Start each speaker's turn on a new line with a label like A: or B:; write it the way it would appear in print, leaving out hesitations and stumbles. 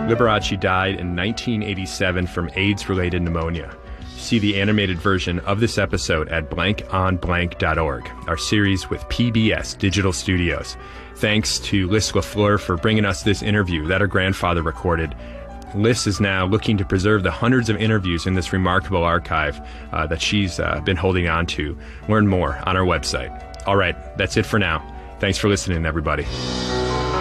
A: Liberace died in 1987 from AIDS-related pneumonia. See the animated version of this episode at blankonblank.org, our series with PBS Digital Studios. Thanks to Liz LaFleur for bringing us this interview that her grandfather recorded. Liz is now looking to preserve the hundreds of interviews in this remarkable archive that she's been holding on to. Learn more on our website. All right, that's it for now. Thanks for listening, everybody.